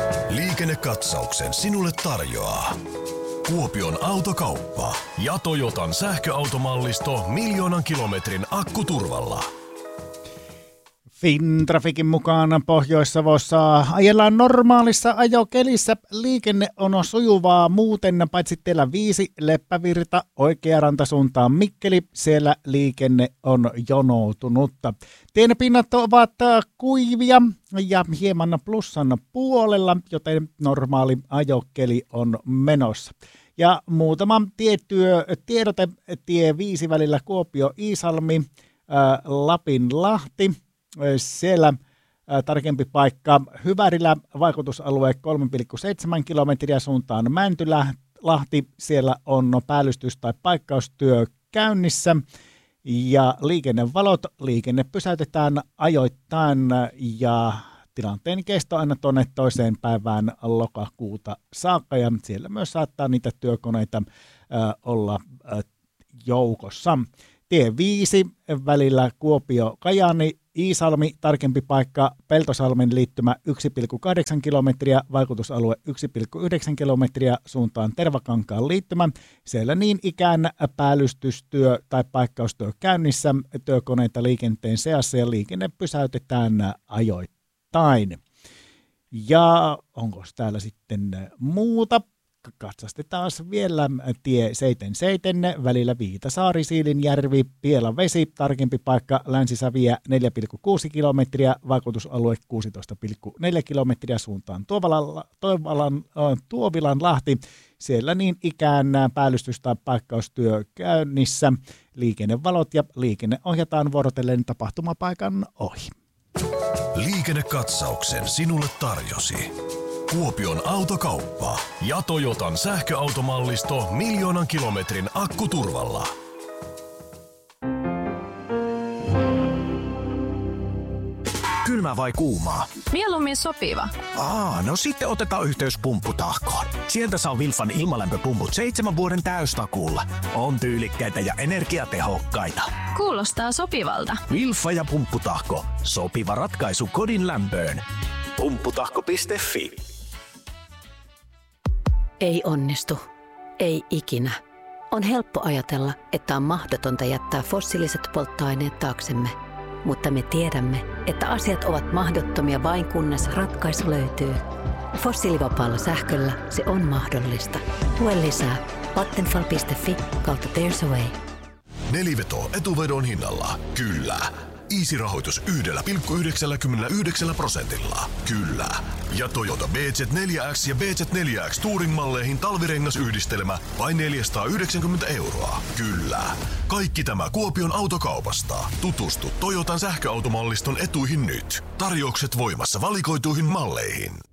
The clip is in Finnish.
Liikennekatsauksen sinulle tarjoaa Kuopion Autokauppa ja Toyotan sähköautomallisto 1 000 000 kilometrin akkuturvalla. Fintrafikin mukaan Pohjois-Savossa ajellaan normaalissa ajokelissä. Liikenne on sujuvaa muuten, paitsi teillä 5 Leppävirta oikearanta suuntaan Mikkeli. Siellä liikenne on jonoutunutta. Tienpinnat ovat kuivia ja hieman plussan puolella, joten normaali ajokeli on menossa. Ja muutama tiedote tie 5 välillä Kuopio-Iisalmi, Lapinlahti. Siellä tarkempi paikka Hyvärillä, vaikutusalue 3,7 kilometriä suuntaan Mäntylahti. Siellä on päällystys- tai paikkaustyö käynnissä ja liikenne pysäytetään ajoittain ja tilanteen kesto aina tuonne toiseen päivään lokakuuta saakka ja siellä myös saattaa niitä työkoneita olla joukossa. Tie 5 välillä Kuopio-Kajaani, Iisalmi, tarkempi paikka Peltosalmen liittymä 1,8 kilometriä, vaikutusalue 1,9 kilometriä suuntaan Tervakankaan liittymä. Siellä niin ikään päällystystyö tai paikkaustyö käynnissä, työkoneita liikenteen seassa ja liikenne pysäytetään ajoittain. Ja onko täällä sitten muuta? Katsastetaan vielä tie 77 välillä Viitasaari-Siilinjärvi, Pielavesi, tarkempi paikka Länsi-Säviä 4,6 kilometriä, vaikutusalue 16,4 kilometriä suuntaan Tuovilanlahti. Siellä niin ikään päällystys- tai paikkaustyö käynnissä, liikennevalot ja liikenne ohjataan vuorotellen tapahtumapaikan ohi. Liikennekatsauksen sinulle tarjosi Kuopion Autokauppa ja Toyotan sähköautomallisto 1 000 000 kilometrin akkuturvalla. Kylmä vai kuumaa? Mieluummin sopiva. No sitten otetaan yhteys Pumpputahkoon. Sieltä saa Wilfan ilmalämpöpumput 7 vuoden täystakuulla. On tyylikkäitä ja energiatehokkaita. Kuulostaa sopivalta. Wilfa ja Pumpputahko. Sopiva ratkaisu kodin lämpöön. Pumpputahko.fi. Ei onnistu. Ei ikinä. On helppo ajatella, että on mahdotonta jättää fossiiliset polttoaineet taaksemme. Mutta me tiedämme, että asiat ovat mahdottomia vain kunnes ratkaisu löytyy. Fossiilivapaalla sähköllä se on mahdollista. Lue lisää vattenfall.fi/there's a way. Neliveto etuvedon hinnalla. Kyllä. Easy-rahoitus 1,99%. Kyllä. Ja Toyota BZ4X ja BZ4X Touring-malleihin talvirengasyhdistelmä vain 490 €. Kyllä. Kaikki tämä Kuopion Autokaupasta. Tutustu Toyotan sähköautomalliston etuihin nyt. Tarjoukset voimassa valikoituihin malleihin.